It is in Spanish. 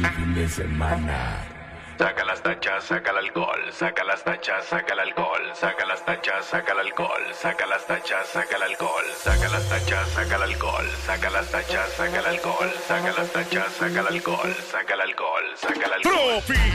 fin de semana. Saca las tachas, saca el alcohol, saca las tachas, saca el alcohol, saca las tachas, saca el alcohol, saca las tachas, saca el alcohol, saca las tachas, saca el alcohol, saca las tachas, saca el alcohol, saca las tachas, saca el alcohol, saca el alcohol, saca el alcohol.